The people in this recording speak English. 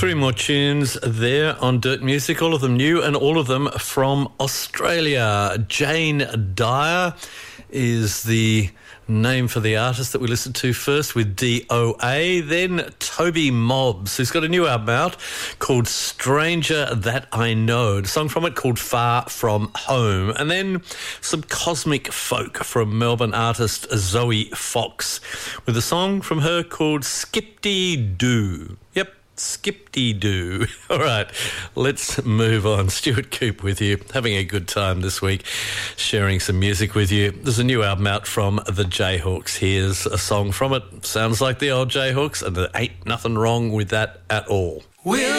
Three more tunes there on Dirt Music, all of them new and all of them from Australia. Jane Dyer is the name for the artist that we listened to first with DOA. Then Toby Mobbs, who's got a new album out called Stranger That I Know. A song from it called Far From Home. And then some cosmic folk from Melbourne artist Zoe Fox with a song from her called Skip-Dee-Doo. Yep. Skip-Dee-Doo. All right, let's move on. Stuart Coop with you, having a good time this week, sharing some music with you. There's a new album out from the Jayhawks. Here's a song from it. Sounds like the old Jayhawks, and there ain't nothing wrong with that at all. We'll